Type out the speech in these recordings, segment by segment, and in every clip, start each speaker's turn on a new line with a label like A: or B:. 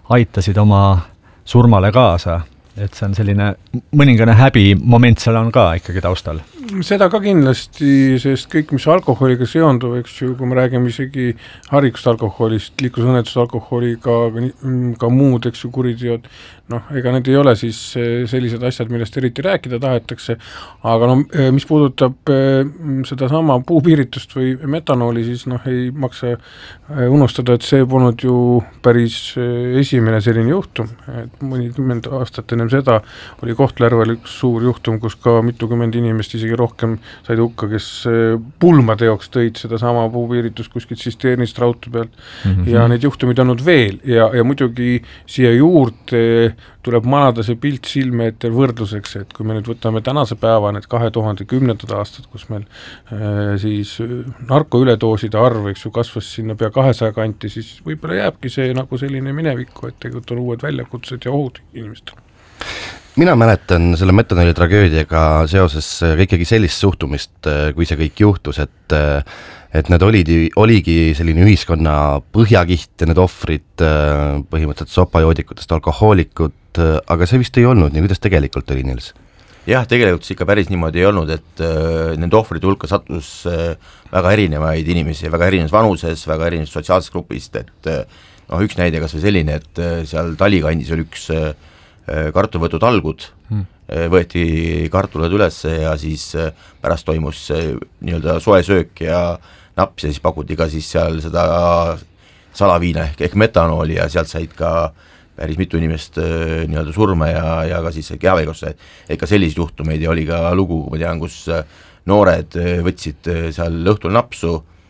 A: aitasid oma surmale kaasa, et see on selline mõningane häbi moment seal on ka ikkagi taustal.
B: Seda ka kindlasti, sest kõik, mis alkoholiga seondub, eks ju, kui me räägime isegi harikust alkoholist, liiklusõnnetust alkoholiga, ka muud, eks ju, kuriteod, ega need ei ole siis sellised asjad, millest eriti rääkida tahetakse, aga mis puudutab seda sama puupiiritust või metanooli, siis ei maksa unustada, et see polnud ju päris esimene selline juhtum, et mõnikümmend aastat ennem seda oli Kohtla-Järvel üks suur juhtum, kus ka mitukümmend inimest, isegi rohkem said hukka, kes pulmade jaoks tõid seda sama puupiiritust kuskilt sisteenist raudtee pealt ja neid juhtumid on veel ja muidugi siia juurde tuleb manada see pilt silme ette võrdluseks, et kui me nüüd võtame tänase päeva need 2010. aastad, kus meil siis narkoüledooside arv, eks ju, kasvas sinna pea 200 kanti, siis võib-olla jääbki see nagu selline minevikku, et tegelikult on uued väljakutsed ja ohud inimestel.
C: Mina mäletan selle metanooli tragöödiaga seoses ikkagi sellist suhtumist, kui see kõik juhtus, et need oligi selline ühiskonna põhjakiht ja need ohvrid põhimõtteliselt sopajoodikutest alkohoolikud, aga see vist ei olnud nii, kuidas tegelikult oli, Nils?
D: Jah, tegelikult see ikka päris niimoodi ei olnud, et nende ohvrite hulka sattus väga erinevaid inimesi, väga erinevas vanuses, väga erinevas sotsiaalsest grupist, et üks näide kas või selline, et seal Talikandis oli üks kartulivõtu talgud, võeti kartulad üles ja siis pärast toimus nii-öelda soe söök ja naps ja siis pakuti ka siis seal seda salaviina ehk metanooli ja sealt said ka päris mitu inimest nii-öelda surma ja ka siis kehaväigusse, et ka selliseid juhtumeid ja oli ka lugu, kui ma tean, kus noored võtsid seal õhtul napsu,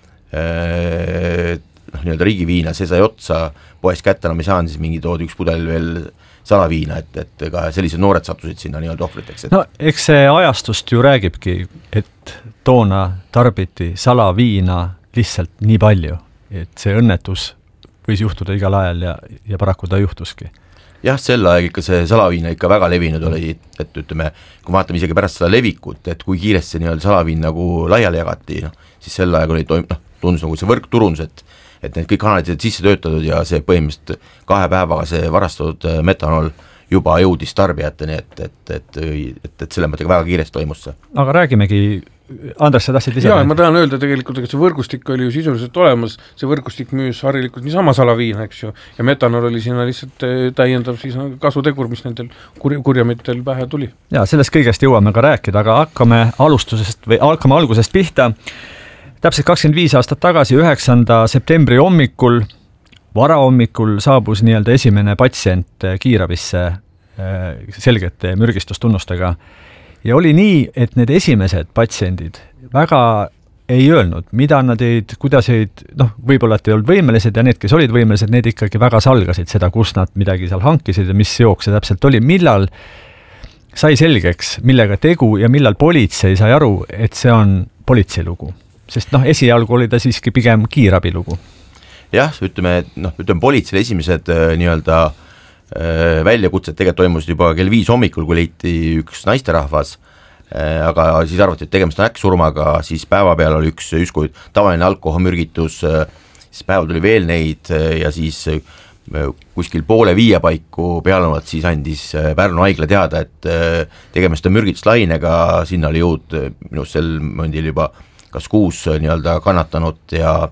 D: nii-öelda riigiviina, see sai otsa, poest kätte enam ei saanud, siis mingi toodi üks pudel veel salaviina, et ka sellised noored sattusid sinna nii-öelda ohvriteks.
A: No eks see ajastust ju räägibki, et toona tarbiti salaviina lihtsalt nii palju, et see õnnetus võis juhtuda igal ajal ja paraku ta juhtuski.
D: Jah, sel aeg ikka see salaviina ikka väga levinud oli, et ütleme, kui vaatame isegi pärast seda levikut, et kui kiiresti nii-öelda salaviin nagu laiali jagati, siis sel aeg oli tundus nagu see võrkturundus, et need kõik kanalid sisse töötatud ja see põhimõtteliselt 2 päevaga see varastatud metanool juba jõudis tarbijateni, et selle mõttega väga kiiresti toimus see.
A: Aga räägimegi, Andres, sa tahtsid lisada?
B: Jaa, ma tahan öelda tegelikult, et see võrgustik oli ju sisuliselt olemas, see võrgustik müüs harilikult niisama salaviina, eks ju, ja metanool oli sinna lihtsalt täiendav siis kasutegur, mis nendel kurjamitel pähe tuli.
A: Jaa, sellest kõigest jõuame ka rääkida, aga hakkame algusest pihta. Täpselt 25 aastat tagasi, 9. septembri hommikul, varahommikul saabus nii-öelda esimene patsient kiirabisse selgete mürgistustunnustega. Ja oli nii, et need esimesed patsiendid väga ei öelnud, mida nad teid, kuidas teid, võib-olla et ei olnud võimelised ja need, kes olid võimelised, need ikkagi väga salgasid seda, kus nad midagi seal hankisid ja mis jook see täpselt oli. Millal sai selgeks, millega tegu ja millal politsei sai aru, et see on politseilugu? Sest esialgu oli ta siiski pigem kiirabilugu.
D: Jah, ütleme politseile esimesed nii-öelda väljakutsed tegelikult toimusid juba kell 5 hommikul, kui leiti üks naisterahvas, aga siis arvati, et tegemist on äkksurmaga, siis päeva peal oli üks kui tavaline alkoholmürgitus, siis päeval tuli veel neid ja siis kuskil 4:30 paiku pealunult siis andis Pärnu haigla teada, et tegemist on mürgituslainega, sinna oli jõud minu sel mõndil juba kas 6 nii-öelda kannatanut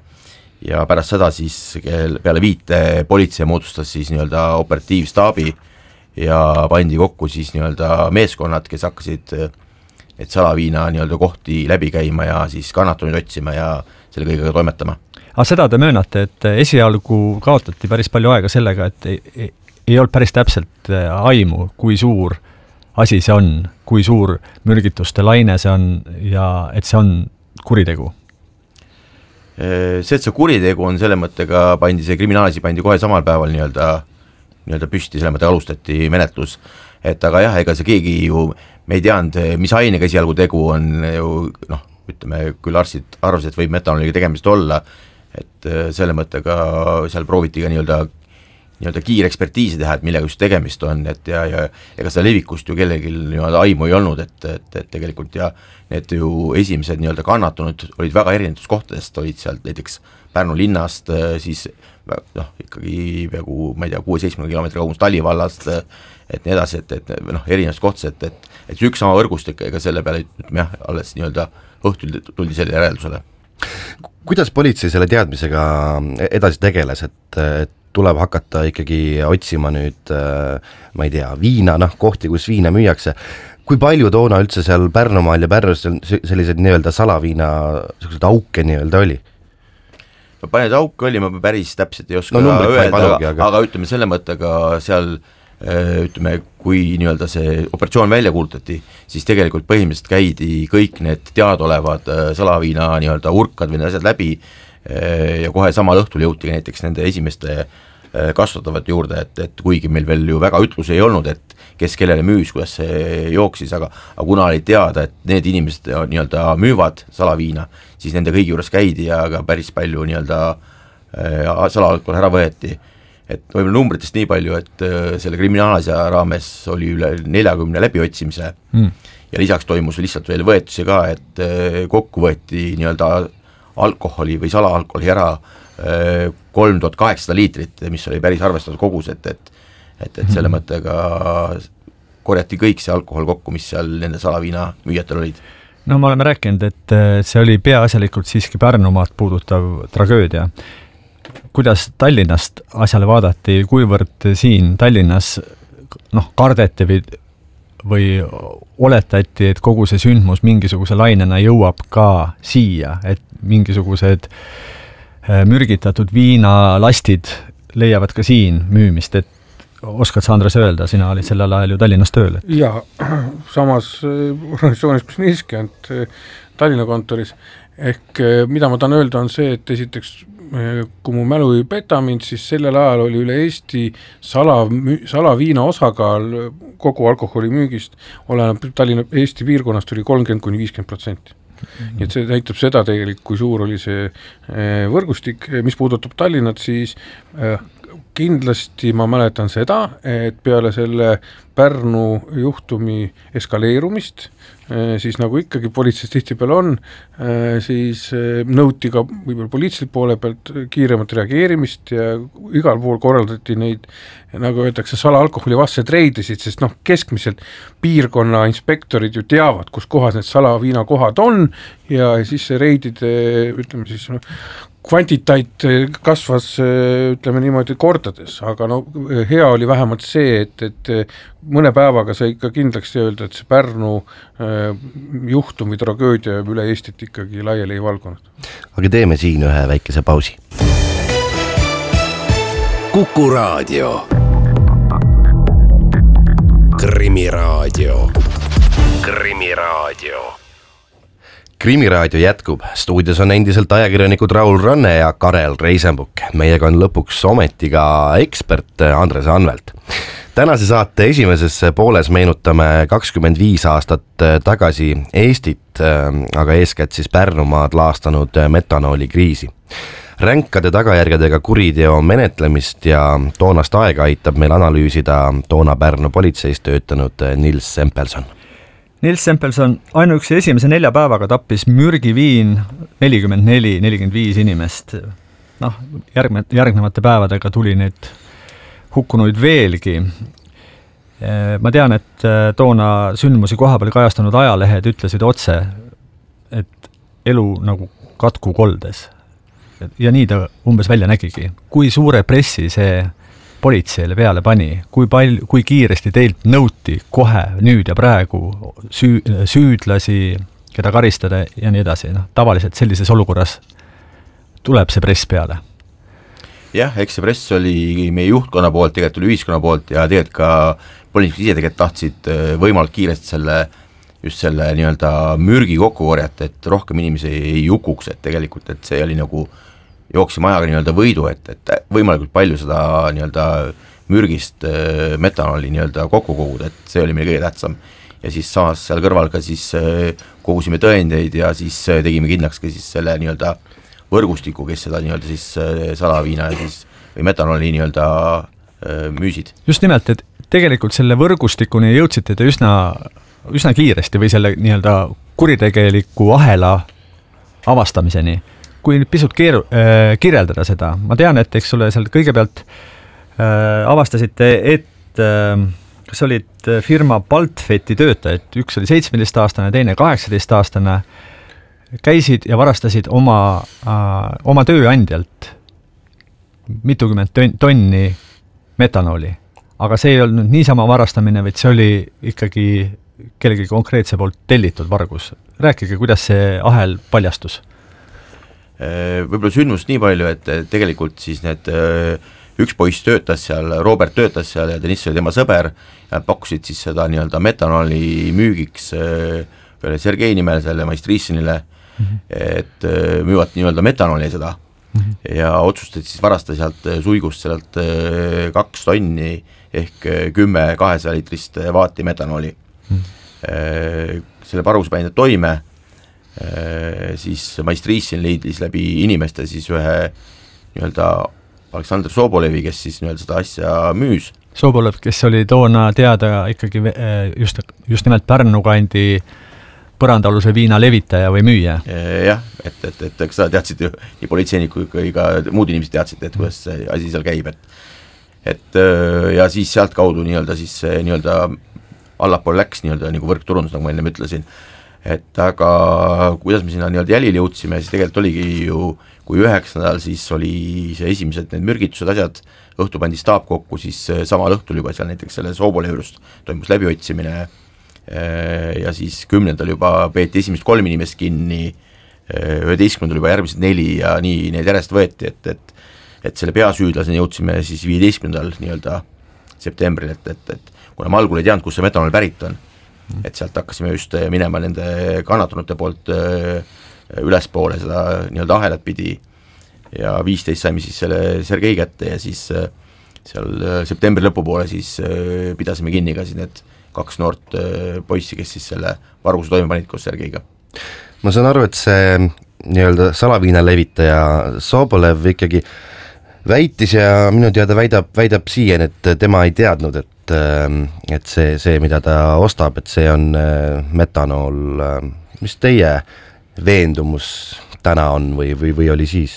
D: ja pärast seda siis peale 5 politsei moodustas siis nii-öelda operatiivstaabi ja pandi kokku siis nii-öelda meeskonnad, kes hakkasid et salaviina nii-öelda kohti läbi käima ja siis kannatunuid otsima ja selle kõigega toimetama.
A: Aga seda te möönate, et esialgu kaotati päris palju aega sellega, et ei olnud päris täpselt aimu, kui suur asi see on, kui suur mürgituste laine see on ja et see on kuritegu?
D: See, et see kuritegu on selle mõttega see kriminaalasi pandi kohe samal päeval nii-öelda püsti, selle mõttega alustati menetlus, et aga jah, ega see keegi ju, me ei teanud, mis ainega esialgu tegu on ju, ütleme, küll arstid arvasid, et võib metanooliga tegemist olla, et selle mõttega seal prooviti ka nii-öelda nii-öelda kiirekspertiisi teha, et millega just tegemist on, et ja ega seda levikust ju kellelgi nii-öelda aimu ei olnud, et tegelikult ja need ju esimesed nii-öelda kannatunud olid väga erinevatest kohtadest, olid sealt näiteks Pärnu linnast, siis noh, ikkagi peaaegu, ma ei tea, 6-7 kilomeetri kaugus Talivallast, et nii edasi, et noh, erinevast kohtas, et üks sama võrgustik, ega selle peale ütleme jah, alles nii-öelda õhtul tuldi selle järeldusele.
C: Kuidas politsei selle teadmisega edasi tegeles, et tuleb hakata ikkagi otsima nüüd, ma ei tea, viina, noh, kohti, kus viina müüakse. Kui palju toona üldse seal Pärnumaal ja Pärnus sellised nii-öelda salaviina sellised auke nii-öelda oli?
D: Paneid auke oli, ma päris täpselt ei oska öelda, aga ütleme selle mõttega seal, ütleme, kui nii-öelda see operatsioon välja kuulutati, siis tegelikult põhimõtteliselt käidi kõik need teadaolevad salaviina nii-öelda urkad või need asjad läbi ja kohe samal õhtul jõuti näiteks nende esimeste kasvatavate juurde, et kuigi meil veel ju väga ütlusi ei olnud, et kes kellele müüs, kuidas see jooksis, aga kuna oli teada, et need inimesed nii-öelda müüvad salaviina, siis nende kõigi juures käidi ja ka päris palju nii-öelda salaalkohol ära võeti. Et võib-olla numbritest nii palju, et selle kriminaalasja raames oli üle 40 läbiotsimise ja lisaks toimus lihtsalt veel võetusi ka, et kokku võeti nii-öelda alkoholi või salaalkoholi ära 3800 liitrit, mis oli päris arvestatud kogus, et selle mõttega korjati kõik see alkohol kokku, mis seal nende salaviina müüjatel olid.
A: No me oleme rääkinud, et see oli peaasjalikult siiski Pärnumaad puudutav tragöödia. Kuidas Tallinnast asjale vaadati, kuivõrd siin Tallinnas kardeti või oletati, et kogu see sündmus mingisuguse lainena jõuab ka siia, et mingisugused mürgitatud viinalastid leiavad ka siin müümist, et oskad sa, Andres, öelda, sina olid sellel ajal ju Tallinnas tööl?
B: Jaa, samas organisatsioonis, kus niiskend Tallinna kontoris, ehk mida ma tahan öelda on see, et esiteks kui mu mälu ei peta mind, siis sellel ajal oli üle Eesti salaviina osakaal kogu alkoholi müügist, oleneb Tallinna Eesti piirkonnast oli 30-50%. Nii et see näitab seda tegelikult, kui suur oli see võrgustik, mis puudutab Tallinnat, siis kindlasti ma mäletan seda, et peale selle Pärnu juhtumi eskaleerumist, siis nagu ikkagi politseis tihtipeale on, siis nõuti ka võib-olla politsei poole pealt kiiremat reageerimist ja igal pool korraldati neid, nagu öeldakse, salaalkoholi vastased reidisid, sest keskmiselt piirkonna inspektorid ju teavad, kus kohas need salaviina kohad on ja siis see reidide, ütleme siis, kvantitait kasvas, ütleme niimoodi, kordades, aga hea oli vähemalt see, et mõne päevaga sai ikka kindlaks öelda, et see Pärnu juhtum või tragöödia üle Eestit ikkagi laiali ei valgunud.
C: Aga teeme siin ühe väikese pausi.
E: Kuku Raadio. Krimiraadio. Krimiraadio.
C: Krimiraadio jätkub, stuudios on endiselt ajakirjanikud Raul Ranne ja Karel Reisenbuk. Meiega on lõpuks ometi ka ekspert Andres Anvelt. Tänase saate esimeses pooles meenutame 25 aastat tagasi Eestit, aga eeskätt siis Pärnumaad laastanud metanoolikriisi. Ränkade tagajärgedega kuriteo menetlemist ja toonast aega aitab meil analüüsida toona Pärnu politseis töötanud Nils Sempelson.
A: Nils Sempelson ainuüksi esimese 4 päevaga tappis mürgiviin 44-45 inimest. Järgnevate päevadega tuli neid hukkunuid veelgi. Ma tean, et toona sündmusi kohapeal kajastanud ajalehed ütlesid otse, et elu nagu katku koldes. Ja nii ta umbes välja nägigi. Kui suure pressi see politseile peale pani, kui kiiresti teilt nõuti kohe nüüd ja praegu süüdlasi, keda karistada ja nii edasi. Tavaliselt sellises olukorras tuleb see press peale.
D: Jah, eks see press oli meie juhtkonna poolt, tegelikult oli ühiskonna poolt ja tegelikult ka politseinik ise tegelikult tahtsid võimalikult kiiresti selle nii-öelda mürgi kokku korjata, et rohkem inimesi ei hukuks, et tegelikult, et see oli nagu jooksime ajaga nii-öelda võidu, et võimalikult palju seda nii-öelda mürgist metanooli nii-öelda kokku koguda, et see oli meil kõige tähtsam. Ja siis samas seal kõrval ka siis kogusime tõendeid ja siis tegime kindlaks ka siis selle nii-öelda võrgustiku, kes seda nii-öelda siis salaviina ja siis või metanooli nii-öelda müüsid.
A: Just nimelt, et tegelikult selle võrgustikuni jõudsite te üsna kiiresti või selle nii-öelda kuritegeliku ahela avastamiseni. Kui pisut kirjeldada seda, ma tean, et eks ole seal kõigepealt avastasite, et kas olid firma Baltfeti töötajad, üks oli 17-aastane, teine 18-aastane, käisid ja varastasid oma tööandjalt mitukümmend tonni metanooli. Aga see ei olnud niisama varastamine, vaid see oli ikkagi kellegi konkreetse poolt tellitud vargus. Rääkige, kuidas see ahel paljastus?
D: Võib-olla sündmust nii palju, et tegelikult siis need üks poiss töötas seal, Robert töötas seal ja Deniss oli tema sõber ja pakkusid siis seda nii-öelda metanooli müügiks Sergei nimel selle Maistrissinile, et müüvad nii-öelda metanooli seda ja otsustati siis varastada sealt suigust sealt 2 tonni ehk 10 200 liitrist vaati metanooli. Selle parus päine toime, siis Maistrissin leidis läbi inimeste siis ühe nii-öelda Aleksandr Sobolevi, kes siis nii-öelda seda asja müüs.
A: Sobolev, kes oli toona teada ikkagi just nimelt Pärnu kandi põrandaluse viina levitaja või müüja.
D: Jah, et eks sa teadsid ju, nii politseiniku kui ka muud inimesed teadsid, et kuidas see asi seal käib, et ja siis sealt kaudu nii-öelda siis nii-öelda allapool läks nii-öelda nagu võrkturundus, nagu ma enne ütlesin, et aga kuidas me sinna nii-öelda jälile jõudsime, siis tegelikult oligi ju, kui 9. siis oli see esimesed need mürgitused asjad, õhtu pandi staap kokku, siis samal õhtul juba seal näiteks selle Sobolevust toimus läbiotsimine ja siis 10. juba peeti esimest 3 inimest kinni, 11. juba järgmised 4 ja nii need järjest võeti, et selle peasüüdlaseni jõudsime siis 15. nii-öelda septembril, et kuna ma algul ei teadnud, kus see metanool pärit on, et sealt hakkasime just minema nende kannatunute poolt ülespoole seda nii-öelda ahelat pidi ja 15 saime siis selle Sergei kätte ja siis seal septembri lõpupoole siis pidasime kinni ka siis need 2 noort poissi, kes siis selle varguse toime panid koos Sergeiga.
C: Ma saan aru, et see nii-öelda salaviina levitaja Sobolev ikkagi väitis ja minu teada väidab siiani, et tema ei teadnud, et see, mida ta ostab, et see on metanool. Mis teie veendumus täna on või oli siis?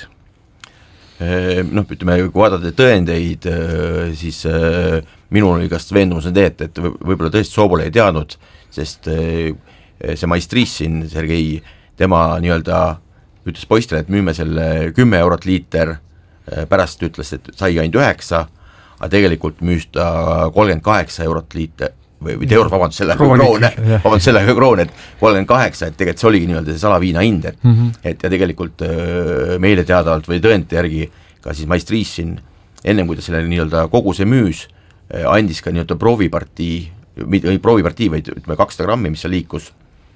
D: Ütleme, kui vaadata tõendeid, siis minul oli kas veendumus on et võib-olla tõesti Sobolev ei teadnud, sest see Maistrissin, Sergei, tema nii-öelda ütles poistele, et müüme selle 10 eurot liiter, pärast ütles, et sai ainult 9, aga tegelikult müüs ta 38 eurot liiter, või eurot, vabandust, selle kroon, et 38, et tegelikult see oligi nii-öelda see salaviina hind, et ja tegelikult meile teadavalt või tõendite järgi ka siis Maistrissin, ennem kui ta selle nii-öelda kogu see müüs, andis ka nii-öelda proovipartii, vaid ütleme 200 grammi, mis seal liikus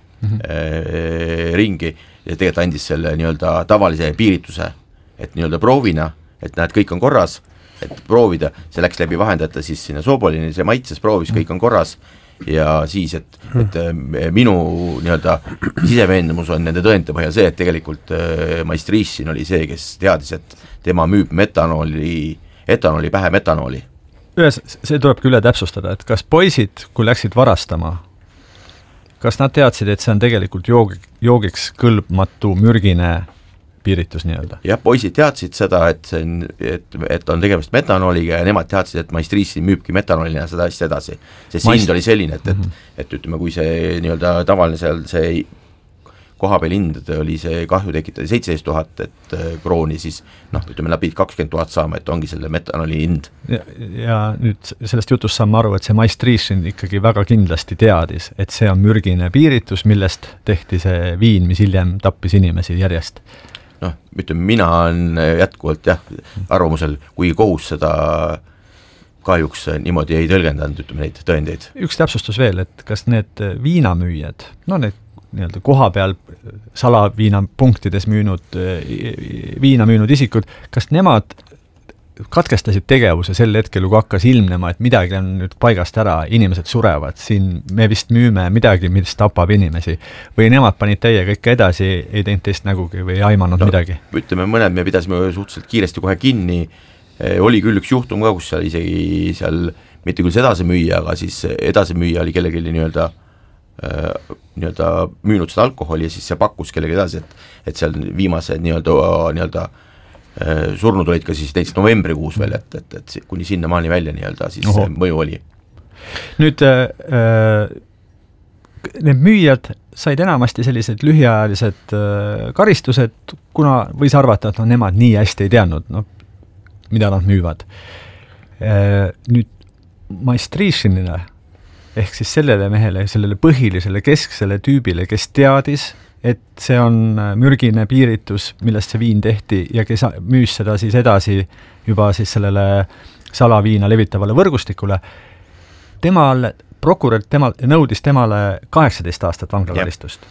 D: ringi ja tegelikult andis selle nii-öelda tavalise piirituse, et nii-öelda proovina, et näed, kõik on korras, et proovida, see läks läbi vahendajate siis sinna Sobolini, see maitses, proovis, kõik on korras ja siis, et minu nii-öelda siseveendumus on nende tõendite põhjal see, et tegelikult Maistrissin oli see, kes teadis, et tema müüb etanooli pähe metanooli.
A: See tulebki üle täpsustada, et kas poisid, kui läksid varastama, kas nad teadsid, et see on tegelikult joogiks kõlbmatu mürgine piiritus nii-öelda?
D: Jah, poisid teadsid seda, et on tegemist metanooliga ja nemad teadsid, et Maistrissin müübki metanoolina seda asja edasi. See hind oli selline, et ütleme, kui see nii-öelda tavaline seal see kohapeal hind oli see kahju tekitada 17 000 krooni, siis ütleme, nad pidid 20 000 saama, et ongi selle metanooli hind.
A: Ja nüüd sellest jutust saame aru, et see Maistrissin ikkagi väga kindlasti teadis, et see on mürgine piiritus, millest tehti see viin, mis hiljem tappis inimesi järjest.
D: Ütleme, mina on jätkuvalt arvamusel, kui kohus seda kahjuks niimoodi ei tõlgendanud, ütleme neid tõendeid.
A: Üks täpsustus veel, et kas need viinamüüjad, need nii-öelda koha peal salaviinapunktides viina müünud isikud, kas nemad katkestasid tegevuse sel hetkel, kui hakkas ilmnema, et midagi on nüüd paigast ära, inimesed surevad, siin me vist müüme midagi, mis tapab inimesi, või nemad panid täiega ikka edasi, ei teinud teist nägugi või aimanud midagi?
D: Ütleme, mõned me pidasime suhteliselt kiiresti kohe kinni, oli küll üks juhtum ka, kus seal isegi seal mitte küll see edasimüüja, aga siis edasimüüja oli kellelegi nii-öelda müünud seda alkoholi ja siis see pakkus kellegi edasi, et seal viimased nii-öelda surnud olid ka siis näiteks novembrikuus veel, et kuni sinnamaani välja nii-öelda siis mõju oli.
A: Nüüd need müüjad said enamasti sellised lühiajalised karistused, kuna võis arvata, et nemad nii hästi ei teadnud, mida nad müüvad. Nüüd Maestrišinile ehk siis sellele mehele, sellele põhilisele kesksele tüübile, kes teadis, et see on mürgine piiritus, millest see viin tehti ja kes müüs seda siis edasi juba siis sellele salaviina levitavale võrgustikule, prokurör nõudis temale 18 aastat vanglakaristust.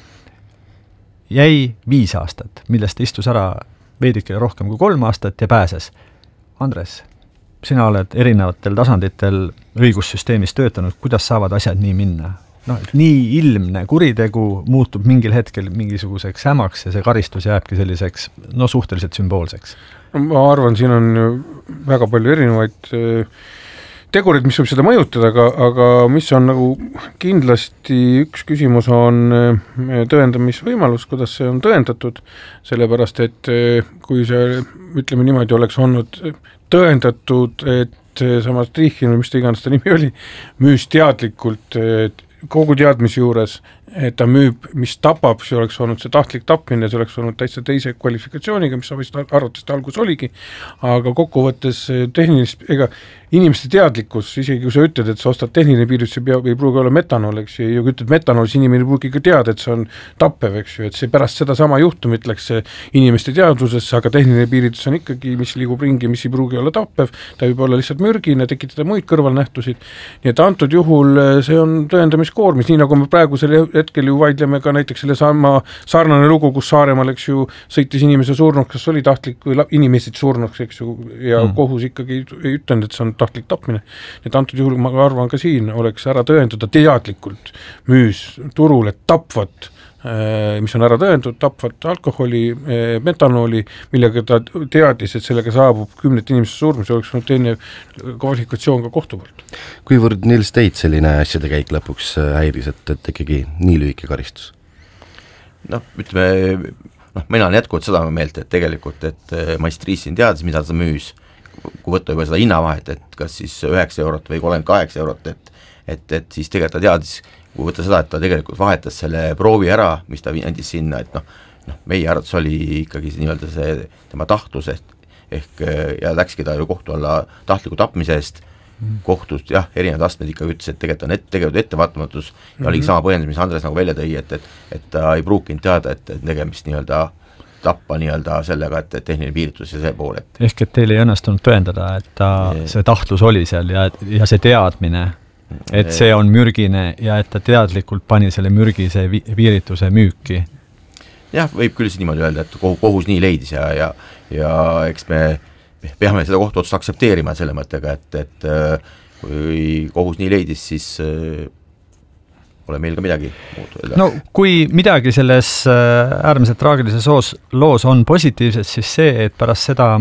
A: Jäi 5 aastat, millest istus ära veidike rohkem kui 3 aastat ja pääses. Andres, sina oled erinevatel tasanditel õigussüsteemis töötanud, kuidas saavad asjad nii minna? Nii ilmne kuritegu muutub mingil hetkel mingisuguseks hämaks ja see karistus jääbki selliseks suhteliselt sümboolseks.
B: Ma arvan, siin on väga palju erinevaid tegurid, mis võib seda mõjutada, aga mis on nagu kindlasti üks küsimus on tõendamisvõimalus, kuidas see on tõendatud, sellepärast et kui see, ütleme niimoodi, oleks olnud tõendatud, et samas Trihhin, mis ta iganes ta nimi oli, müüs teadlikult kogu teadmise juures, et ta müüb, mis tapab, see oleks olnud see tahtlik tapmine, see oleks olnud täitsa teise kvalifikatsiooniga, mis arvatavasti algus oligi, aga kokkuvõttes tehnilist, inimeste teadlikkus, isegi kui sa ütled, et sa ostad tehniline piiritus, see ei pruugi olla metanol, eks ju, ja kui ütled metanol, siis inimene pruugi ka teada, et see on tappev, eks ju, et see pärast seda sama juhtumit läks inimeste teadvusesse, aga tehniline piiritus on ikkagi, mis liigub ringi, mis ei pruugi olla tappev, ta võib olla lihtsalt mürgine, tekitada muid kõrvalnähtusid, nii et antud juhul see on tõendamiskoormis, nii nagu me praegu selle hetkel ju vaidleme ka näiteks selle sarnane lugu, kus Saaremaal, eks ju, sõitis inimese surnuks, kas oli tahtlik või inimesed surnuks, eks ju, ja kohus ikkagi ei ütlenud, et see on tahtlik tapmine. Et antud juhul ma arvan ka siin oleks ära tõendada teadlikult müüs turule tapvat, mis on ära tõendatud, tapvat alkoholi, metanooli, millega ta teadis, et sellega saabub 10 inimese surm, see oleks olnud teine kvalifikatsioon ka kohtu poolt.
C: Kuivõrd Nils teid selline asjade käik lõpuks häiris, et ikkagi nii lühike karistus?
D: Ütleme, mina olen jätkuvalt seda meelt, et tegelikult, et Maestrišin teadis, mida ta müüs, kui võtta juba seda hinnavahet, et kas siis 9 eurot või 38 eurot, et siis tegelikult ta teadis, kui võtta seda, et ta tegelikult vahetas selle proovi ära, mis ta andis sinna, et meie arvates oli ikkagi nii-öelda see tema tahtlus ehk ja läkski ta ju kohtu alla tahtliku tapmise eest, kohtust erinevad astmed ikkagi ütles, et tegelikult on ettevaatamatus ja oligi sama põhjendus, mis Andres nagu välja tõi, et ta ei pruukinud teada, et tegemist nii-öelda tappa nii-öelda sellega, et tehniline piiritus ja see pool.
A: Ehk et teil ei õnnestunud tõendada, et see tahtlus oli seal ja see teadmine, et see on mürgine ja et ta teadlikult pani selle mürgise piirituse müüki.
D: Jah, võib küll niimoodi öelda, et kohus nii leidis ja eks me peame seda kohtuotsust aktsepteerima selle mõttega, et kui kohus nii leidis, siis ole meil ka midagi muud öelda.
A: Kui midagi selles äärmiselt traagilises loos on positiivset, siis see, et pärast seda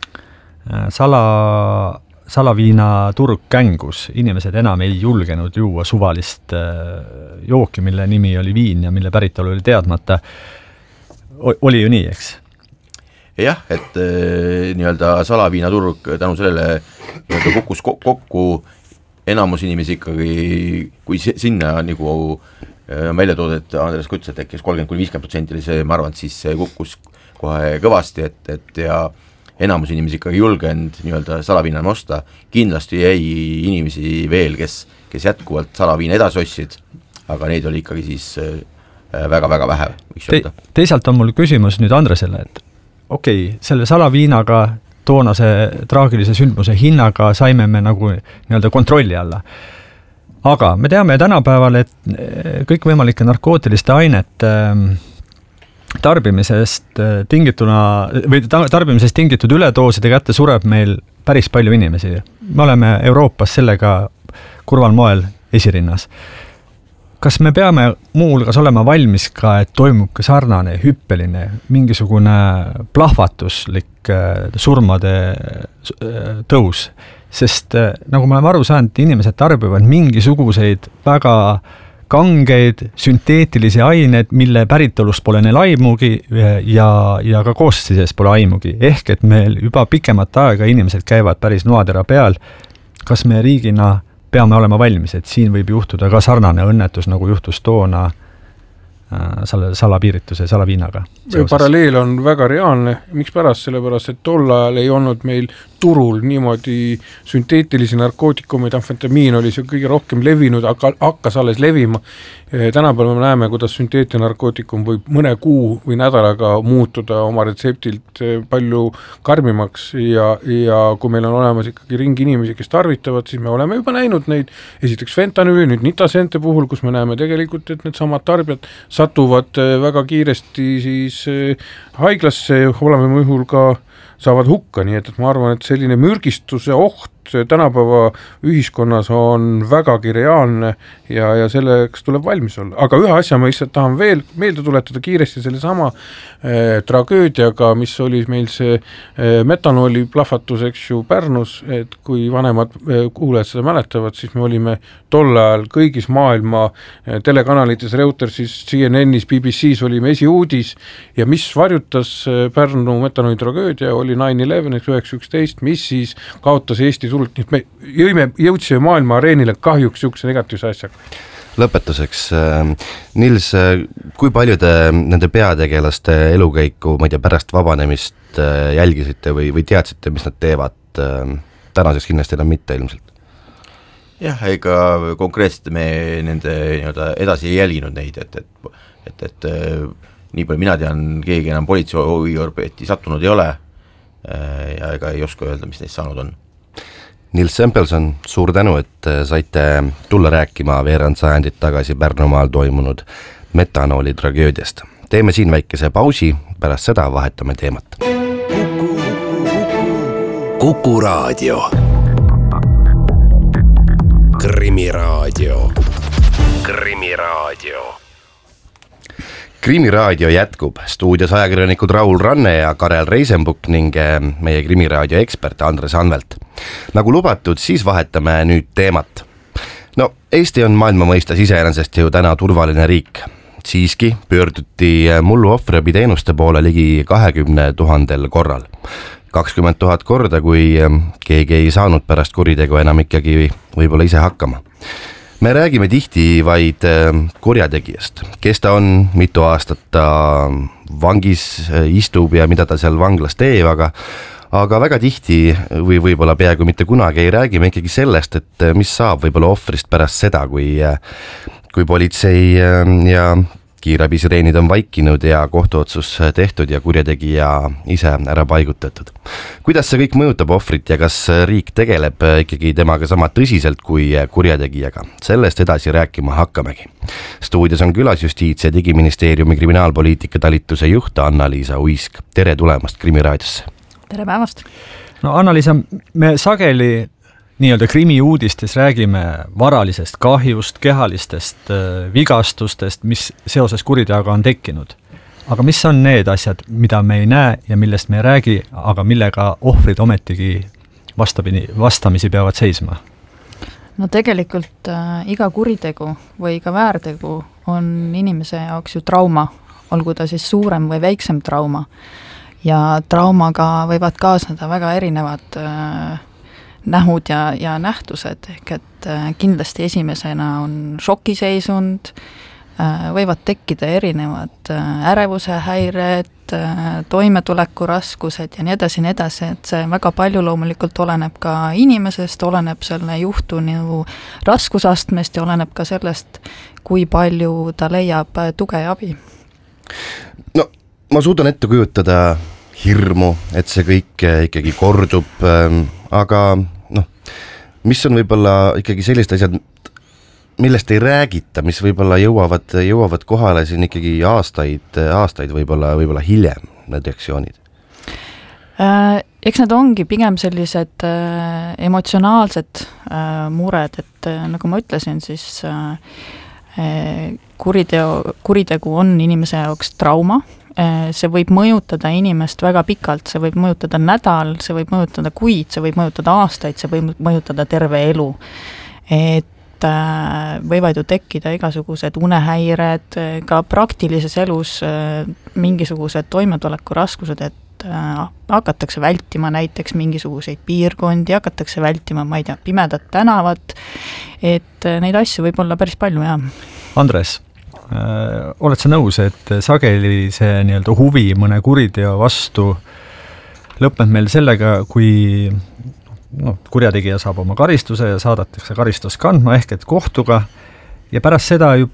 A: salaviina turg kängus, inimesed enam ei julgenud juua suvalist jooki, mille nimi oli viin ja mille päritolu oli teadmata. Oli ju nii, eks?
D: Jah, et nii-öelda salaviina turg tänu sellele kukkus kokku enamus inimesi ikkagi, kui sinna nagu on välja toodud, et Andres Kuts, et äkki 30-50% oli see, ma arvan, et siis see kukkus kohe kõvasti, et ja enamus inimesi ikkagi julgenud nii-öelda salaviina osta, kindlasti jäi inimesi veel, kes jätkuvalt salaviina edasi ostsid, aga neid oli ikkagi siis väga-väga vähe, võiks öelda.
A: Teisalt on mul küsimus nüüd Andresele, et selle salaviinaga toonase traagilise sündmuse hinnaga saime me nagu nii-öelda kontrolli alla. Aga me teame tänapäeval, et kõikvõimalike narkootiliste ainete tarbimisest tingitud üledooside kätte sureb meil päris palju inimesi. Me oleme Euroopas sellega kurval moel esirinnas. kas me peame muuhulgas olema valmis ka, et toimub ka sarnane hüppeline mingisugune plahvatuslik surmade tõus? Sest nagu me oleme aru saanud, inimesed tarbivad mingisuguseid väga kangeid sünteetilisi aineid, mille päritolust pole neil aimugi ja ka koostisest pole aimugi. Ehk et meil juba pikemat aega inimesed käivad päris noatera peal. Kas me riigina peame olema valmis, et siin võib juhtuda ka sarnane õnnetus, nagu juhtus toona salapiirituse, salaviinaga?
B: Paralleel on väga reaalne, miks pärast, sellepärast, et tol ajal ei olnud meil turul niimoodi sünteetilisi narkootikumid, amfetamiin oli see kõige rohkem levinud, hakkas alles levima. Tänapäeval me näeme, kuidas sünteetiline narkootikum võib mõne kuu või nädalaga muutuda oma retseptilt palju karmimaks ja kui meil on olemas ikkagi ringi inimesi, kes tarvitavad, siis me oleme juba näinud neid, esiteks fentanüüli, nüüd nitasente puhul, kus me näeme tegelikult, et need samad tarbijad satuvad väga kiiresti siis haiglasse, oleme mõjul ka saavad hukka, nii et ma arvan, et selline mürgistuse oht tänapäeva ühiskonnas on vägagi reaalne ja selleks tuleb valmis olla. Aga ühe asja ma lihtsalt tahan veel meelde tuletada kiiresti selle sama tragöödiaga, mis oli meil see metanooli plahvatus, eks ju, Pärnus, et kui vanemad kuulajad seda mäletavad, siis me olime tol ajal kõigis maailma telekanalites, Reutersis, CNN-is, BBC-s olime esiuudis ja mis varjutas Pärnu metanooli tragöödia oli 9/11, 9/11, mis siis kaotas Eesti turult, nii et me jõudsime maailma areenile kahjuks niisuguse negatiivse asjaga.
C: Lõpetuseks, Nils, kui paljude nende peategelaste elukäiku, ma ei tea, pärast vabanemist jälgisite või teadsite, mis nad teevad? Tänaseks kindlasti enam mitte ilmselt.
D: Jah, ega konkreetselt me nende nii-öelda edasi ei jälginud neid, et nii palju mina tean, keegi enam politsei huviorbeeti sattunud ei ole ja ega ei oska öelda, mis neist saanud on.
C: Nils Sempelson, suur tänu, et saite tulla rääkima veerand sajandit tagasi Pärnumaal toimunud metanooli tragöödiast. Teeme siin väikese pausi, pärast seda vahetame teemat.
E: Kuku Raadio. Krimiraadio.
C: Krimiraadio jätkub, stuudios ajakirjanikud Raul Ranne ja Karel Reisenbuk ning meie Krimiraadio ekspert Andres Anvelt. Nagu lubatud, siis vahetame nüüd teemat. No, Eesti on maailma mõistes iseenesest ju täna turvaline riik. Siiski pöörduti mullu ohvriabiteenuste poole ligi 20 000 korral. 20 000 korda, kui keegi ei saanud pärast kuritegu enam ikkagi võib-olla ise hakkama. Me räägime tihti vaid kurjategijast, kes ta on, mitu aastat ta vangis istub ja mida ta seal vanglas teeb, aga väga tihti või võib-olla peaaegu mitte kunagi ei räägime ikkagi sellest, et mis saab võib-olla ohvrist pärast seda, kui politsei ja kiirabisireenid on vaikinud ja kohtuotsus tehtud ja kurjategija ise ära paigutatud. Kuidas see kõik mõjutab ohvrit ja kas riik tegeleb ikkagi temaga sama tõsiselt kui kurjategijaga? Sellest edasi rääkima hakkamegi. Stuudios on külas Justiits- ja Digiministeeriumi kriminaalpoliitika talituse juht Anna-Liisa Uisk. Tere tulemast Krimiraadiosse.
F: Tere päevast.
A: No Anna-Liisa, me sageli nii-öelda krimiuudistes räägime varalisest kahjust, kehalistest vigastustest, mis seoses kuriteoga on tekkinud. Aga mis on need asjad, mida me ei näe ja millest me ei räägi, aga millega ohvrid ometigi vastamisi peavad seisma?
F: No tegelikult iga kuritegu või ka väärtegu on inimese jaoks ju trauma, olgu ta siis suurem või väiksem trauma. Ja traumaga võivad kaasneda väga erinevad nähud ja nähtused, ehk et kindlasti esimesena on šokiseisund, võivad tekkida erinevad ärevuse häired, toimetuleku raskused ja nii edasi, et see väga palju loomulikult oleneb ka inimesest, oleneb selle juhtunu raskusastmest ja oleneb ka sellest, kui palju ta leiab tuge ja abi.
C: No, ma suudan ette kujutada hirmu, et see kõik ikkagi kordub, aga mis on võib-olla ikkagi sellised asjad, millest ei räägita, mis võib-olla jõuavad kohale siin ikkagi aastaid võib-olla hiljem, need reaktsioonid?
F: Eks need ongi pigem sellised emotsionaalsed mured, et nagu ma ütlesin, siis kuritegu on inimese jaoks trauma, see võib mõjutada inimest väga pikalt, see võib mõjutada nädal, see võib mõjutada kuid, see võib mõjutada aastaid, see võib mõjutada terve elu. Et võivad ju tekkida igasugused unehäired, ka praktilises elus mingisugused toimetulekuraskused, et hakatakse vältima näiteks mingisuguseid piirkondi, hakatakse vältima, ma ei tea, pimedat tänavat, et neid asju võib olla päris palju, jah.
A: Andres, oled sa nõus, et sageli see nii-öelda huvi mõne kuriteo vastu lõpeb meil sellega, kui kurjategija saab oma karistuse ja saadatakse karistus kandma ehk et kohtuga ja pärast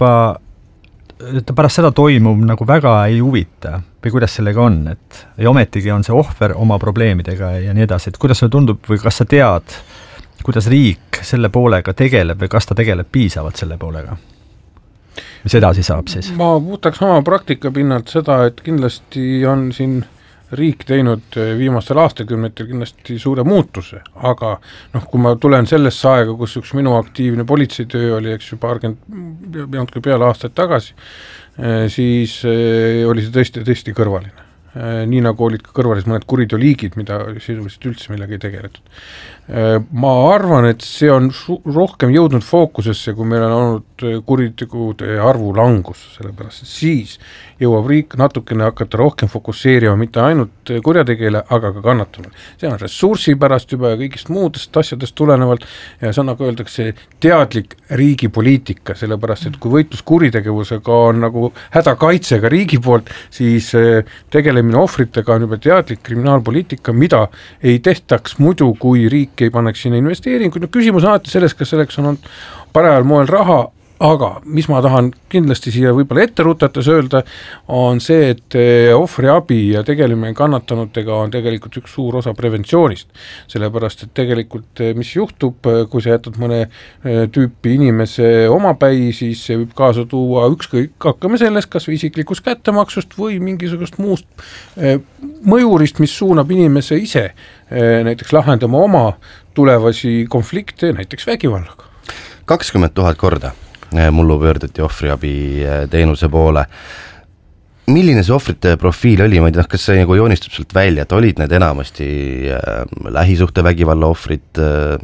A: seda toimub nagu väga ei huvita või kuidas sellega on, et ja ometigi on see ohver oma probleemidega ja nii edasi, et kuidas sulle tundub või kas sa tead, kuidas riik selle poolega tegeleb või kas ta tegeleb piisavalt selle poolega? Mis edasi saab siis?
B: Ma võtaks oma praktika pinnalt seda, et kindlasti on siin riik teinud viimastel aastakümnetel kindlasti suure muutuse, aga kui ma tulen sellesse aega, kus üks minu aktiivne politseitöö oli, eks ju, natuke peale aastaid tagasi, siis oli see tõesti kõrvaline. Nii nagu olid ka kõrvalis mõned kuriteoliigid, mida sisuliselt üldse millega ei tegeletud. Ma arvan, et see on rohkem jõudnud fookusesse, kui meil on olnud kuritegude arvu langus, sellepärast et siis jõuab riik natukene hakata rohkem fokusseerima mitte ainult kurjategijale, aga ka kannatunule. See on ressursi pärast juba ja kõigist muudest asjadest tulenevalt ja see on, nagu öeldakse, teadlik riigi poliitika, sellepärast et kui võitlus kuritegevusega on nagu hädakaitsega riigi poolt, siis tegelemine ohvritega on juba teadlik kriminaalpoliitika, mida ei tehtaks muidu, kui riik ei paneks sinna investeeringuid. Küsimus on alati selles, kas selleks on parajal moel raha, aga mis ma tahan kindlasti siia võib-olla ette rutates öelda, on see, et ohvriabi ja tegelemine kannatanutega on tegelikult üks suur osa preventsioonist. Sellepärast, et tegelikult mis juhtub, kui sa jätad mõne tüüpi inimese omapäi, siis see võib kaasa tuua ükskõik, hakkame sellest kas või isiklikust kättemaksust või mingisugust muust mõjurist, mis suunab inimese ise näiteks lahendama oma tulevasi konflikte, näiteks vägivallaga.
C: 20 000 korda mullu pöördati ohvriabi teenuse poole. Milline see ohvrite profiil oli? Ma ei tea, kas see nagu joonistub sealt välja, et olid need enamasti lähisuhte vägivalla ohvrid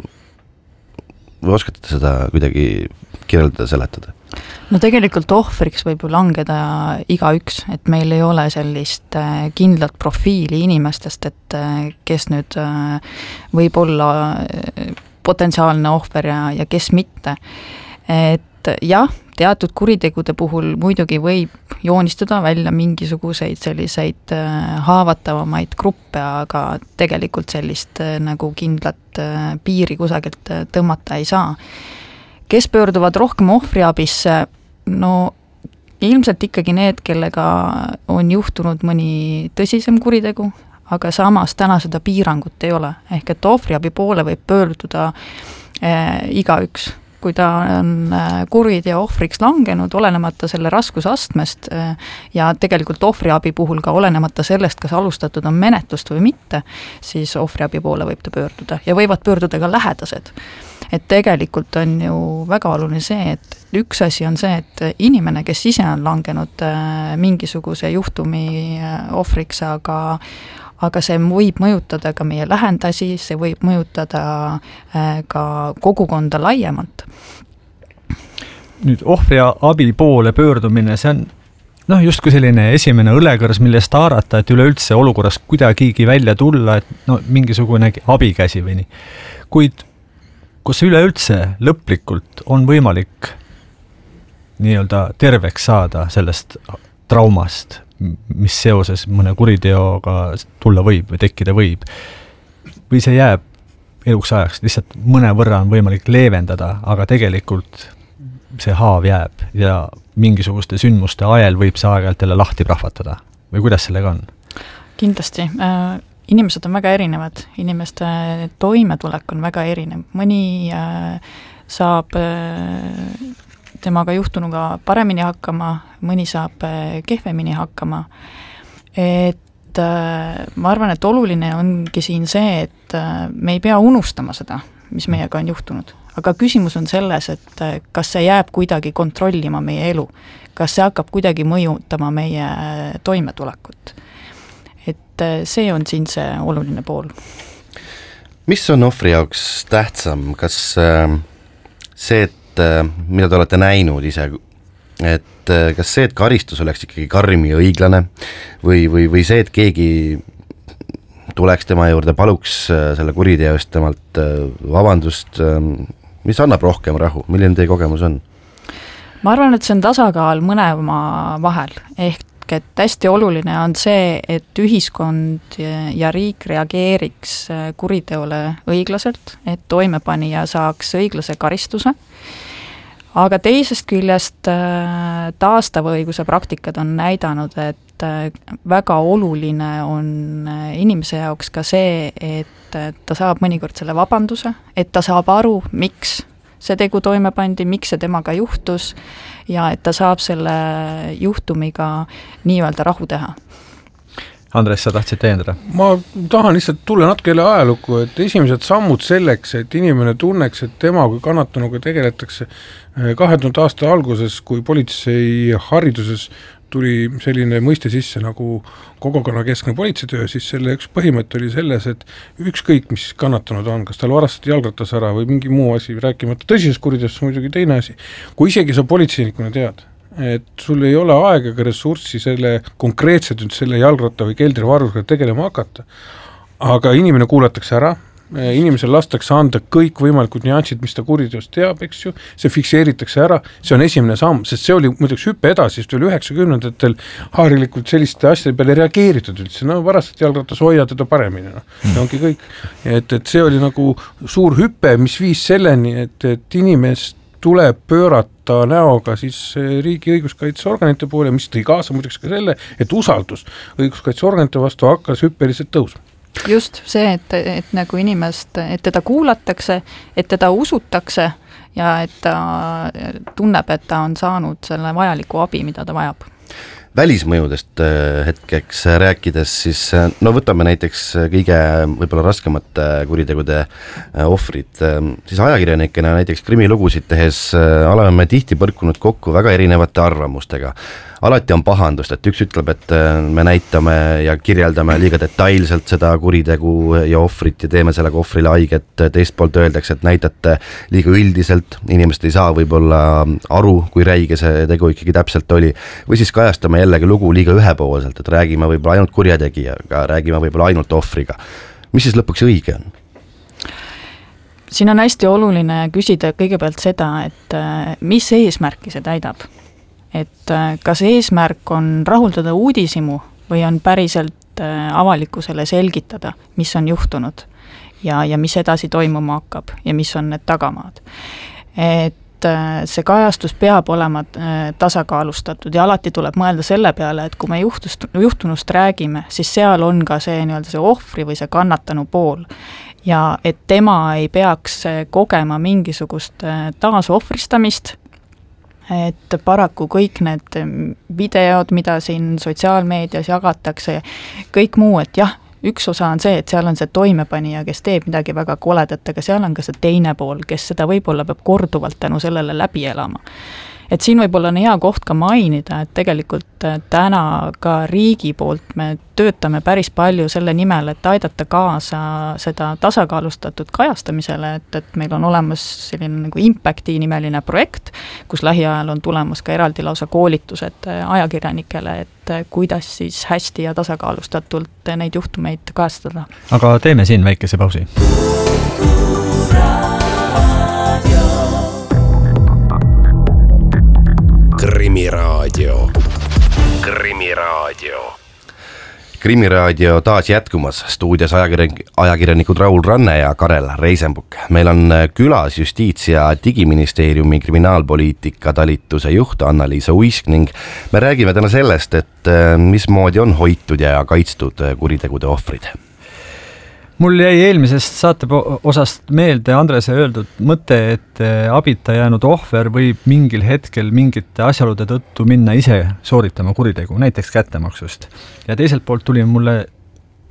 C: või oskate seda kuidagi kirjeldada, seletada?
F: No tegelikult ohvriks võib ju langeda igaüks, et meil ei ole sellist kindlat profiili inimestest, et kes nüüd võib olla potentsiaalne ohver ja kes mitte. Et jah, teatud kuritegude puhul muidugi võib joonistada välja mingisuguseid selliseid haavatavamaid gruppe, aga tegelikult sellist nagu kindlat piiri kusagilt tõmmata ei saa. Kes pöörduvad rohkem ohvriabisse? No ilmselt ikkagi need, kellega on juhtunud mõni tõsisem kuritegu, aga samas täna seda piirangut ei ole. Ehk et ohvriabi poole võib pöörduda igaüks, kui ta on kuriteo ohvriks langenud, olenemata selle raskusastmest ja tegelikult ohvriabi puhul ka olenemata sellest, kas alustatud on menetlust või mitte, siis ohvriabi poole võib ta pöörduda ja võivad pöörduda ka lähedased. Et tegelikult on ju väga oluline see, et üks asi on see, et inimene, kes ise on langenud mingisuguse juhtumi ohvriks, aga see võib mõjutada ka meie lähendasi, see võib mõjutada ka kogukonda laiemalt.
A: Nüüd ohvriabi poole pöördumine, see on justkui selline esimene õlekõrs, millest haarata, et üleüldse olukorras kuidagigi välja tulla, et mingisugune abikäsi või nii. Kuid kus üleüldse lõplikult on võimalik nii-öelda terveks saada sellest traumast, mis seoses mõne kuriteoga tulla võib või tekkida võib. Või see jääb eluks ajaks, lihtsalt mõne võrra on võimalik leevendada, aga tegelikult see haav jääb ja mingisuguste sündmuste ajel võib see aeg-ajalt jälle lahti prahvatada. Või kuidas sellega on?
F: Kindlasti. Inimesed on väga erinevad, inimeste toimetulek on väga erinev. Mõni saab temaga juhtunuga paremini hakkama, mõni saab kehvemini hakkama. Et ma arvan, et oluline ongi siin see, et me ei pea unustama seda, mis meiega on juhtunud. Aga küsimus on selles, et kas see jääb kuidagi kontrollima meie elu, kas see hakkab kuidagi mõjutama meie toimetulekut. Et see on siin see oluline pool.
C: Mis on ohvri jaoks tähtsam, kas see, et mida te olete näinud ise, et kas see, et karistus oleks ikkagi karm ja õiglane või see, et keegi tuleks tema juurde, paluks selle kuriteo eest temalt vabandust, mis annab rohkem rahu, milline teie kogemus on?
F: Ma arvan, et see on tasakaal mõlema vahel, ehk et hästi oluline on see, et ühiskond ja riik reageeriks kuriteole õiglaselt, et toimepanija saaks õiglase karistuse, aga teisest küljest taastava õiguse praktikad on näidanud, et väga oluline on inimese jaoks ka see, et ta saab mõnikord selle vabanduse, et ta saab aru, miks see tegu toime pandi, miks see temaga juhtus ja et ta saab selle juhtumiga nii-öelda rahu teha.
A: Andres, sa tahtsid täiendada?
B: Ma tahan lihtsalt tulla natuke jälle ajalukku, et esimesed sammud selleks, et inimene tunneks, et tema kui kannatanuga tegeletakse 2000 aasta alguses, kui politsei hariduses tuli selline mõiste sisse nagu kogukonnakeskne politseitöö, siis selle üks põhimõte oli selles, et ükskõik mis kannatanud on, kas tal varastati jalgratas ära või mingi muu asi, rääkimata tõsisest kuriteost muidugi teine asi, kui isegi sa politseinikuna tead, et sul ei ole aega ega ressurssi selle konkreetselt selle jalgratta või keldrivarusega tegelema hakata, aga inimene kuulatakse ära, inimesel lastakse anda kõik võimalikud nüansid, mis ta kuriteost teab, eks ju, see fikseeritakse ära, see on esimene samm, sest see oli muideks hüppe edasi, sest oli 90-ndatel harilikult selliste asjade peale reageeritud üldse, no varastati jalgratas, hoia teda paremini, see ongi kõik. Et see oli nagu suur hüppe, mis viis selleni, et inimest tuleb pöörata näoga siis riigi õiguskaitseorganite poole, mis tõi kaasa muideks ka selle, et usaldus õiguskaitseorganite vastu hakkas hüppeliselt tõusma.
F: Just see, et nagu inimest, et teda kuulatakse, et teda usutakse ja et ta tunneb, et ta on saanud selle vajaliku abi, mida ta vajab.
C: Välismõjudest hetkeks rääkides, siis no võtame näiteks kõige võib-olla raskemate kuritegude ohvrid, siis ajakirjanikena näiteks krimilugusid tehes oleme tihti põrkunud kokku väga erinevate arvamustega. Alati on pahandust, et üks ütleb, et me näitame ja kirjeldame liiga detailselt seda kuritegu ja ohvrit ja teeme sellega ohvrile haiget, teist poolt öeldakse, et näitate liiga üldiselt, inimesed ei saa võib-olla aru, kui räige see tegu ikkagi täpselt oli, või siis kajastame jällegi lugu liiga ühepoolselt, et räägime võib-olla ainult kurjategijaga, räägime võib-olla ainult ohvriga. Mis siis lõpuks õige on?
F: Siin on hästi oluline küsida kõigepealt seda, et mis eesmärki see täidab. Et kas eesmärk on rahuldada uudisimu või on päriselt avalikkusele selgitada, mis on juhtunud ja mis edasi toimuma hakkab ja mis on need tagamaad. Et see kajastus peab olema tasakaalustatud ja alati tuleb mõelda selle peale, et kui me juhtunust räägime, siis seal on ka see, nii-öelda see ohvri või see kannatanu pool ja et tema ei peaks kogema mingisugust taasohvristamist, et paraku kõik need videod, mida siin sotsiaalmeedias jagatakse, kõik muu, et jah, üks osa on see, et seal on see toimepanija, kes teeb midagi väga koledat, aga seal on ka see teine pool, kes seda võib-olla peab korduvalt tänu sellele läbi elama. Et siin võib-olla on hea koht ka mainida, et tegelikult täna ka riigi poolt me töötame päris palju selle nimel, et aidata kaasa seda tasakaalustatud kajastamisele, et meil on olemas selline nagu Impacti nimeline projekt, kus lähiajal on tulemas ka eraldi lausa koolitused ajakirjanikele, et kuidas siis hästi ja tasakaalustatult neid juhtumeid kajastada. Aga
A: teeme siin väikese pausi.
E: Krimiraadio. Krimiraadio.
C: Krimiraadio taas jätkumas, stuudios ajakirjanikud Raul Ranne ja Karel Reisenbuk. Meil on külas Justiits- ja Digiministeeriumi kriminaalpoliitika talituse juht Anna-Liisa Uisk ning me räägime täna sellest, et mismoodi on hoitud ja kaitstud kuritegude ohvrid.
A: Mul jäi eelmisest saate osast meelde Andrese öeldud mõte, et abita jäänud ohver võib mingil hetkel mingite asjaolude tõttu minna ise sooritama kuritegu, näiteks kättemaksust. Ja teiselt poolt tuli mulle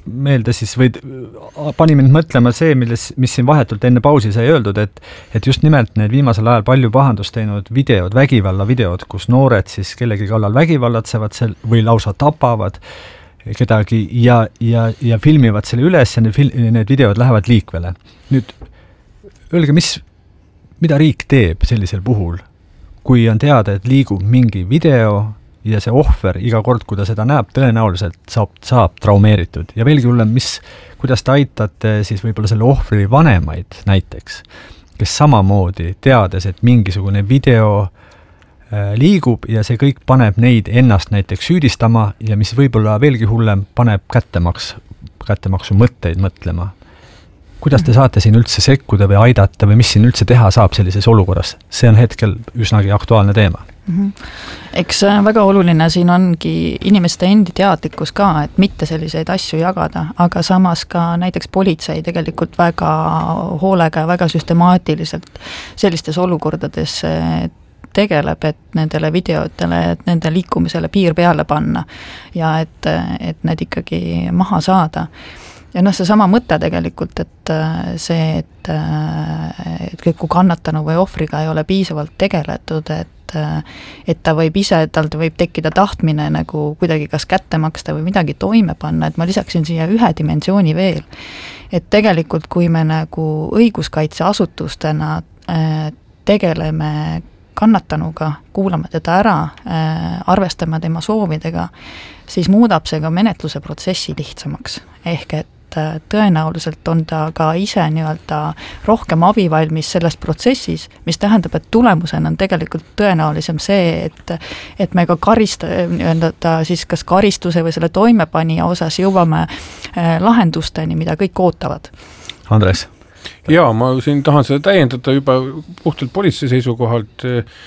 A: meelde siis või pani mind mõtlema see, mis siin vahetult enne pausi sai öeldud, et just nimelt need viimasel ajal palju pahandust teinud videod, vägivallavideod, kus noored siis kellegi kallal vägivallatsevad või lausa tapavad kedagi ja filmivad selle üles ja need videod lähevad liikvele. Nüüd öelge, mida riik teeb sellisel puhul, kui on teada, et liigub mingi video ja see ohver iga kord, kui ta seda näeb, tõenäoliselt saab traumeeritud. Ja veelgi hullem, kuidas te aitate siis võib-olla selle ohvri vanemaid näiteks, kes samamoodi teades, et mingisugune video liigub ja see kõik paneb neid ennast näiteks süüdistama ja mis võib-olla veelgi hullem paneb kättemaksu mõtteid mõtlema. Kuidas te saate siin üldse sekkuda või aidata või mis siin üldse teha saab sellises olukorras? See on hetkel üsnagi aktuaalne teema.
F: Eks väga oluline siin ongi inimeste endi teadlikkus ka, et mitte selliseid asju jagada, aga samas ka näiteks politsei tegelikult väga hoolega ja väga süstemaatiliselt sellistes olukordades tegeleb, et nendele videotele, et nende liikumisele piir peale panna ja et need ikkagi maha saada. Ja see sama mõte tegelikult, et see, et kui kannatanu või ohvriga ei ole piisavalt tegeletud, et ta võib ise, tal võib tekkida tahtmine nagu kuidagi kas kätte maksta või midagi toime panna, et ma lisaksin siia ühe dimensiooni veel. Et tegelikult, kui me nagu õiguskaitseasutustena tegeleme kannatanuga, kuulame teda ära, arvestame tema soovidega, siis muudab see ka menetluse protsessi lihtsamaks. Ehk et tõenäoliselt on ta ka ise rohkem abivalmis selles protsessis, mis tähendab, et tulemusena on tegelikult tõenäolisem see, et me ka siis kas karistuse või selle toimepanija osas jõuame lahendusteni, mida kõik ootavad.
A: Andres?
B: Jaa, ma siin tahan seda täiendada juba puhtalt politsei seisukohalt.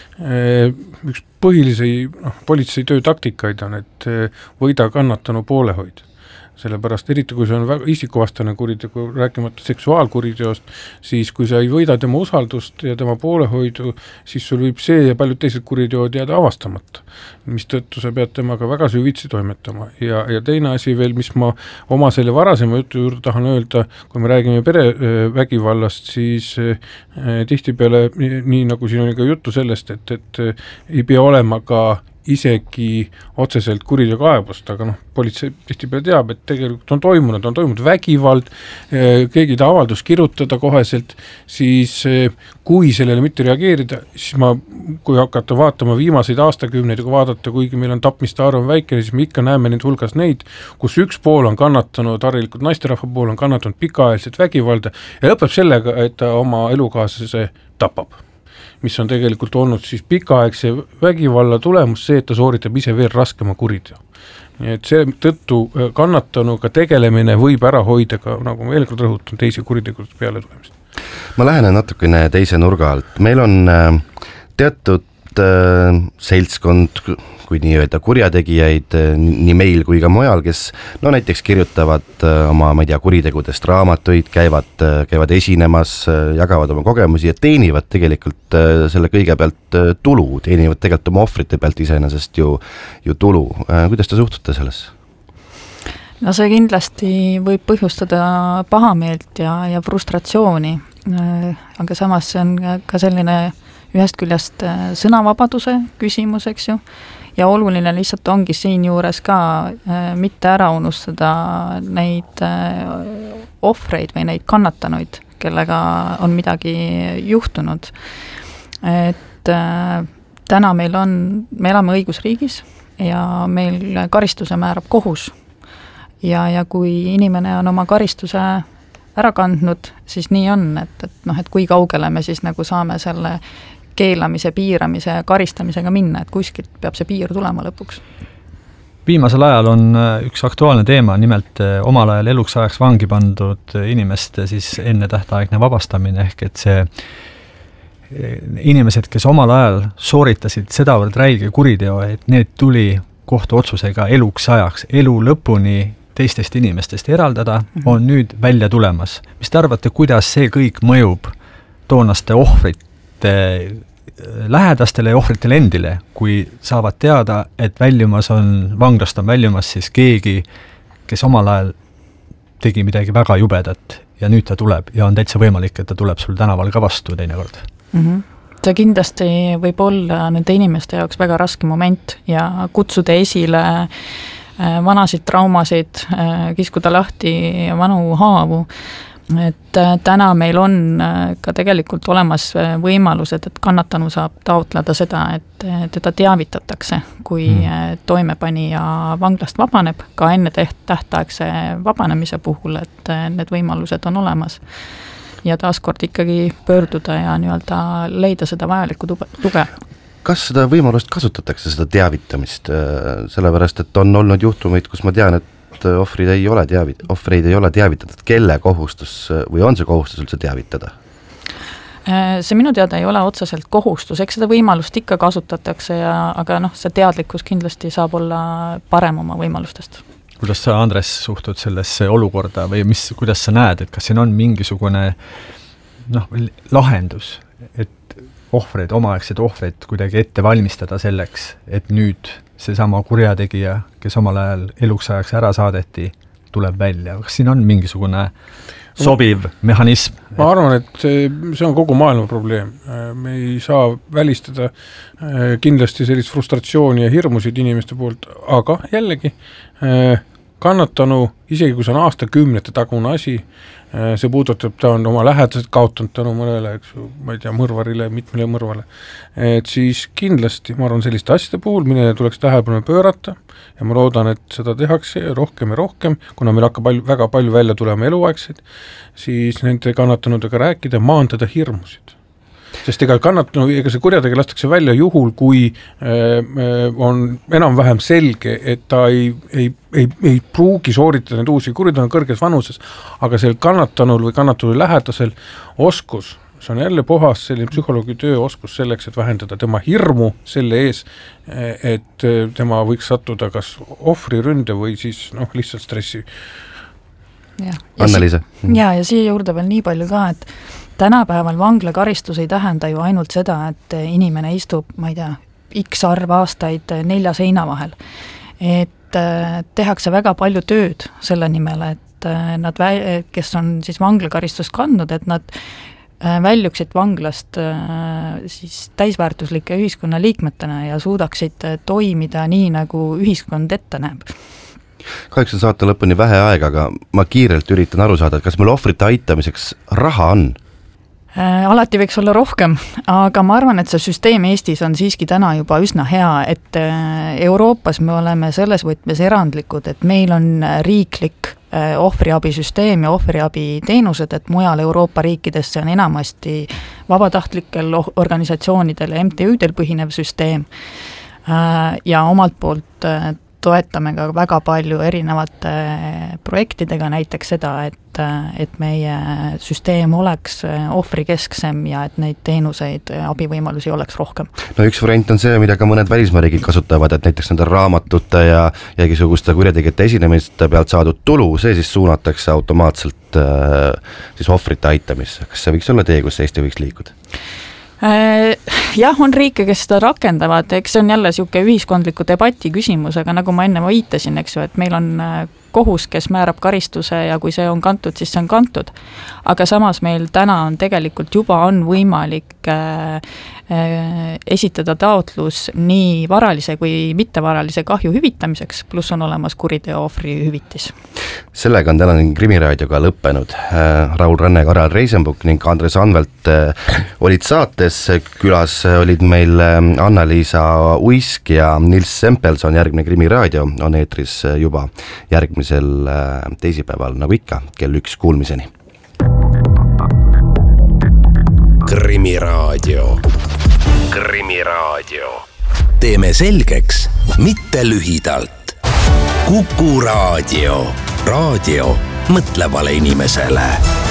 B: Üks politsei töötaktikaid on, et võida kannatanu poolehoid. Sellepärast eriti, kui see on väga isikuvastane kuritegu, rääkimata seksuaalkuriteost, siis kui sa ei võida tema usaldust ja tema poolehoidu, siis sul võib see ja paljud teised kuriteod jääda avastamata, mis tõttu sa pead temaga väga süvitsi toimetama. Ja teine asi veel, mis ma oma selle varasema jutu juurde tahan öelda, kui me räägime perevägivallast, siis tihtipeale, nii nagu siin oli ka juttu sellest, et ei pea olema ka isegi otseselt kuriteokaebust, aga politsei tihtipeale teab, et tegelikult on toimunud vägivald, keegi ta avaldus kirjutada koheselt, siis kui sellele mitte reageerida, siis kui hakata vaatama viimaseid aastakümneid ja kui vaadata, kuigi meil on tapmiste arv väike, siis me ikka näeme neid hulgas neid, kus üks pool on kannatanud, harilikult naisterahva pool on kannatanud pikaajaliselt vägivalda ja lõpeb sellega, et ta oma elukaaslase tapab, mis on tegelikult olnud siis pikaaegse vägivalla tulemus see, et ta sooritab ise veel raskema kuriteo. Nii et see tõttu kannatanuga tegelemine võib ära hoida ka, nagu ma veel kord rõhutan, teisi kuritegudest peale tulemist.
C: Ma lähenen natukene teise nurga alt. Meil on teatud seltskond, kui nii öelda, kurjategijaid nii meil kui ka mujal, kes näiteks kirjutavad oma, kuritegudest raamatuid, käivad esinemas, jagavad oma kogemusi ja teenivad tegelikult selle kõige pealt tulu, teenivad tegelikult oma ohvrite pealt iseenesest ju tulu. Kuidas te suhtute sellesse?
F: No see kindlasti võib põhjustada pahameelt ja frustratsiooni, aga samas see on ka selline ühest küljest sõnavabaduse küsimus, eks ju, ja oluline lihtsalt ongi siin juures ka mitte ära unustada neid ohvreid või neid kannatanuid, kellega on midagi juhtunud. Et täna me elame õigusriigis ja meil karistuse määrab kohus. Ja kui inimene on oma karistuse ära kandnud, siis nii on, et kui kaugele me siis nagu saame selle keelamise, piiramise ja karistamisega minna, et kuskilt peab see piir tulema lõpuks.
A: Viimasel ajal on üks aktuaalne teema, nimelt omal ajal eluks ajaks vangi pandud inimeste siis enne tähtaegne vabastamine, ehk et see inimesed, kes omal ajal sooritasid sedavõrd räige kuriteo, et need tuli kohtuotsusega eluks ajaks, elu lõpuni teistest inimestest eraldada, on nüüd välja tulemas. Mis te arvate, kuidas see kõik mõjub toonaste ohvrite lähedastele ja ohvritele endile, kui saavad teada, et vanglast on väljumas siis keegi, kes omal ajal tegi midagi väga jubedat ja nüüd ta tuleb ja on täitsa võimalik, et ta tuleb sul tänaval ka vastu teinekord.
F: See kindlasti võib olla nende inimeste jaoks väga raske moment ja kutsuda esile vanasid traumasid, kiskuda lahti vanu haavu. Et täna meil on ka tegelikult olemas võimalused, et kannatanu saab taotleda seda, et teda teavitatakse, kui toimepanija vanglast vabaneb, ka enne tähtaegse vabanemise puhul, et need võimalused on olemas. Ja taaskord ikkagi pöörduda ja nii-öelda leida seda vajalikku tuge.
C: Kas seda võimalust kasutatakse, seda teavitamist, sellepärast, et on olnud juhtumeid, kus ma tean, et ohvreid ei ole teavitatud, kelle kohustus või on see kohustus üldse teavitada?
F: See minu teada ei ole otseselt kohustus, eks seda võimalust ikka kasutatakse, aga see teadlikkus kindlasti saab olla parem oma võimalustest.
A: Kuidas sa, Andres, suhtud sellesse olukorda või kuidas sa näed, et kas siin on mingisugune lahendus, et omaaegseid ohvreid kuidagi ette valmistada selleks, et nüüd seesama kurjategija, kes omal ajal eluks ajaks ära saadeti, tuleb välja. Kas siin on mingisugune sobiv mehhanism?
B: Ma arvan, et see on kogu maailma probleem. Me ei saa välistada kindlasti sellist frustratsiooni ja hirmusid inimeste poolt, aga jällegi kannatanu, isegi kui see on aastakümnete tagune asi, see puudutab, ta on oma lähedased kaotanud tänu mõnele, ma ei tea, mõrvarile, mitmele mõrvale. Et siis kindlasti, ma arvan, selliste asjade puhul, millele tuleks tähelepanu pöörata ja ma loodan, et seda tehakse rohkem ja rohkem, kuna meil hakkab väga palju välja tulema eluaegseid, siis nende kannatanudega rääkida, maandada hirmusid. Sest ega see kurjategi lastakse välja juhul, kui on enam-vähem selge, et ta ei pruugi sooritada need uusi kurid, on kõrges vanuses, aga sel kannatanul või kannatanul lähedasel oskus, see on jälle puhas selline psühholoogi tööoskus selleks, et vähendada tema hirmu selle ees, et tema võiks sattuda kas ohvriründe või siis lihtsalt stressi.
C: Anna-Liisa.
F: Ja siia juurde veel nii palju ka, et tänapäeval vanglakaristus ei tähenda ju ainult seda, et inimene istub, ma ei tea, X arv aastaid 4 seina vahel. Et tehakse väga palju tööd selle nimel, et nad, kes on siis vanglakaristust kandnud, et nad väljuksid vanglast siis täisväärtuslike ühiskonna liikmetena ja suudaksid toimida nii, nagu ühiskond ette näeb.
C: Kahjuks on saate lõpuni vähe aega, aga ma kiirelt üritan aru saada, et kas meil ohvrite aitamiseks raha on?
F: Alati võiks olla rohkem, aga ma arvan, et see süsteem Eestis on siiski täna juba üsna hea, et Euroopas me oleme selles võtmes erandlikud, et meil on riiklik ohvriabisüsteem ja ohvriabi teenused, et mujal Euroopa riikides see on enamasti vabatahtlikel organisatsioonidel ja MTÜ-del põhinev süsteem ja omalt poolt toetame ka väga palju erinevate projektidega, näiteks seda, et meie süsteem oleks ohvrikesksem ja et neid teenuseid, abivõimalusi oleks rohkem.
C: No üks variant on see, mida ka mõned välismaariigid kasutavad, et näiteks nende raamatute ja igisuguste kurjategijate esinemiste pealt saadud tulu, see siis suunatakse automaatselt siis ohvrite aitamisse. Kas see võiks olla tee, kus Eesti võiks liikuda?
F: Jah, on riike, kes seda rakendavad, eks see on jälle siuke ühiskondliku debati küsimus, aga nagu ma enne viitasin, eks ju, et meil on kohus, kes määrab karistuse ja kui see on kantud, siis see on kantud. Aga samas meil täna on tegelikult juba on võimalik esitada taotlus nii varalise kui mittevaralise kahju hüvitamiseks, pluss on olemas kuriteo ohvri hüvitis.
C: Sellega on tänane Krimiraadioga lõppenud. Raul Ranne, Karel Reisenbuk ning Andres Anvelt olid saates. Külas olid meil Anna-Liisa Uisk ja Nils Sempelson. Järgmine Krimiraadio on eetris juba järgmisel teisipäeval, nagu ikka, kell 1 kuulmiseni.
E: Krimiraadio. Krimiraadio. Teeme selgeks, mitte lühidalt. Kuku Raadio. Raadio mõtlevale inimesele.